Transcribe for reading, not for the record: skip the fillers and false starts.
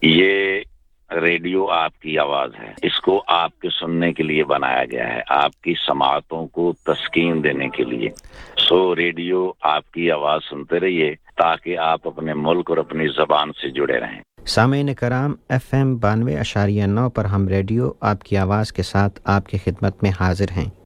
ये रेडियो आपकी आवाज है, इसको आपके सुनने के लिए बनाया गया है, आपकी समाअतों को तस्कीन देने के लिए। सो रेडियो आपकी आवाज सुनते रहिए ताकि आप अपने मुल्क और अपनी ज़बान से जुड़े रहें। सामीन कराम, FM 92.9 पर हम रेडियो आपकी आवाज़ के साथ आपकी खिदमत में हाजिर हैं।